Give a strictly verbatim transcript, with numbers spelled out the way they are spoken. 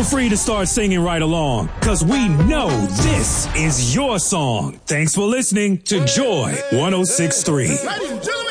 Feel free to start singing right along, because we know this is your song. Thanks for listening to Joy one oh six point three.